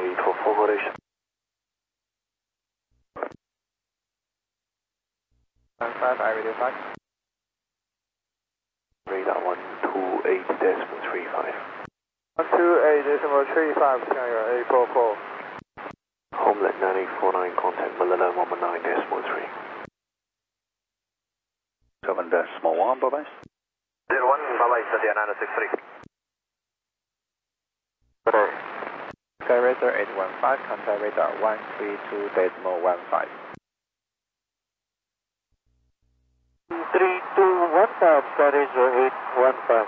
844 correlation. 15, I radio 5. Radar 128.35. 128.35, carrier 844. Homeland 9849, contact Manila 119.3. 7.1, bye-bye. 01, bye-bye, Satya 963. Sky Radar 815, contact radar 132.15. 321, Sky Radar 815.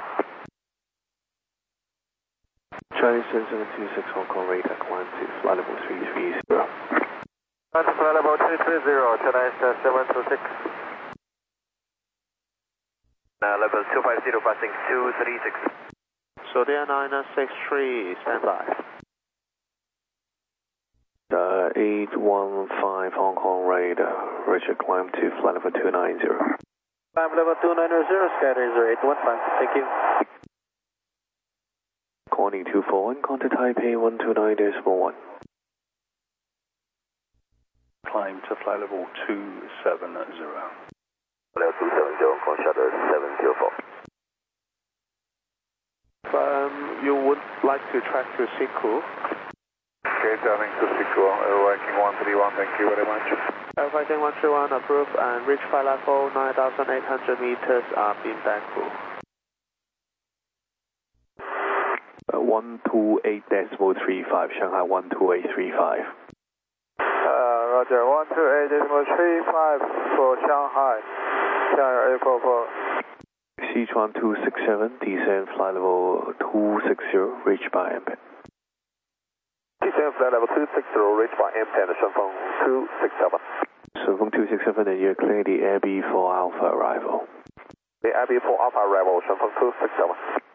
Chinese 7726 Hong Kong radar, climb to flight level 330. Flight level 330, Chinese 726. Level 250, passing 236. Zodiac 963, stand by. 815 Hong Kong radar, Richard, climb to flight level 290. Climb level 290, Sky Radar 815, thank you. Corning 241, contact Taipei 129.1. Climb to flight level 270. Level 270, Hong Kong Shutter 704. You would like to track to Siku. Okay, turning to Siku, Viking 131, thank you very much. Viking 131 approved and reach flight level 9,800 meters in Bangkok. 128.35, Shanghai 12835. Roger, 128.35 for Shanghai, carrier 844. Sichuan 267, descend flight level 260, reach by MPAN. Descend flight level 260, reach by MPAN, Shunfeng 267. Shunfeng 267, and you're clear the Airby for Alpha arrival. The Airby for Alpha arrival, Shunfeng 267.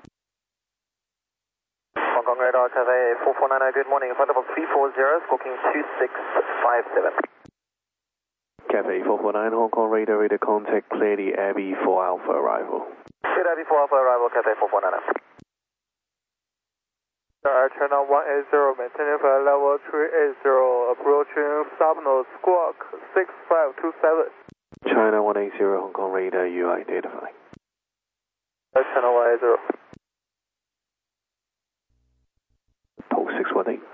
Hong Kong radar, Cathay 449, good morning, flight level 340, booking 2657. Cathay 449, Hong Kong radar, contact, clear the Airby for Alpha arrival. Clear Airby for Alpha arrival, Cathay 449. China 180, maintaining flight level 380, approaching subnode squawk 6527. China 180, Hong Kong radar, you identify. China 180. Pulse 618.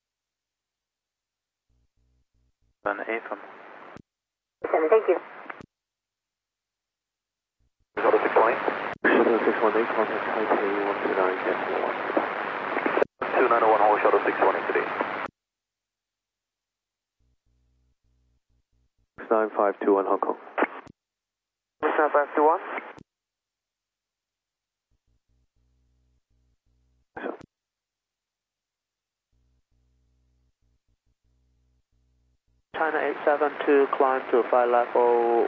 18 from. Thank you. Shuttle 618. Shuttle 618, contact Taipei 129.1. 2901, hold Shuttle 618 today. 9521 Hong Kong. 9521. China 872, climb to flight level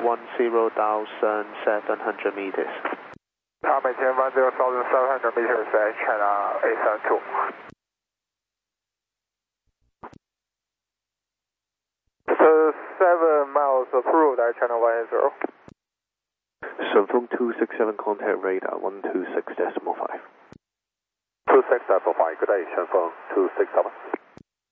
10,700 meters. Maintain 10,700 meters at China 872. So 7 miles approved at China 180. Shunfeng 267, contact radar 126.5. 26.5, good day, Shunfeng 267.